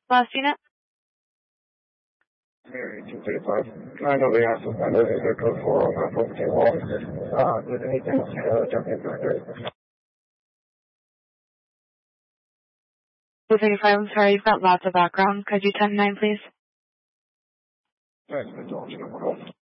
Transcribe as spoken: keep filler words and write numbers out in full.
Last unit? two thirty-five. I know they have some kind of their code for on that wall. Uh, with anything, uh, jumping in there. two thirty-five, I'm sorry, you've got lots of background. Could you ten nine, please? Thanks, that's all.